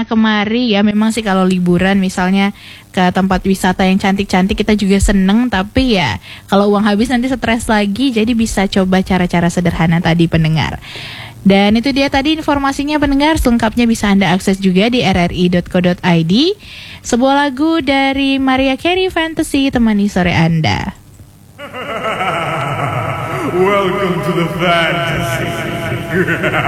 kesana kemari ya. Memang sih kalau liburan misalnya ke tempat wisata yang cantik-cantik kita juga seneng, tapi ya kalau uang habis nanti stres lagi. Jadi bisa coba cara-cara sederhana tadi pendengar. Dan itu dia tadi informasinya pendengar, selengkapnya bisa Anda akses juga di rri.co.id. Sebuah lagu dari Mariah Carey, Fantasy, temani sore Anda. Welcome to the fantasy.